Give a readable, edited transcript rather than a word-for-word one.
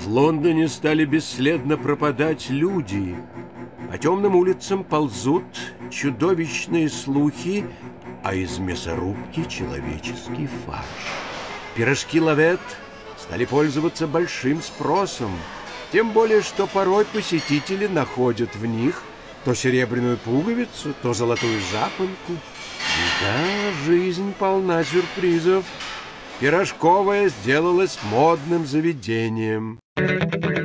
В Лондоне стали бесследно пропадать люди. По темным улицам ползут чудовищные слухи, а из мясорубки человеческий фарш. Пирожки Лавет стали пользоваться большим спросом, тем более, что порой посетители находят в них то серебряную пуговицу, то золотую запонку. Да, жизнь полна сюрпризов. Пирожковая сделалась модным заведением.